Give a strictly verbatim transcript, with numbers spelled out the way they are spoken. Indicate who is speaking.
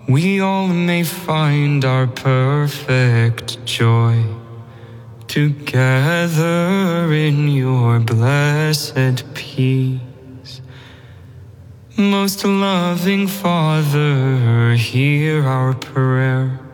Speaker 1: we all may find our perfect joy together in your blessed peace. Most loving Father, hear our prayer.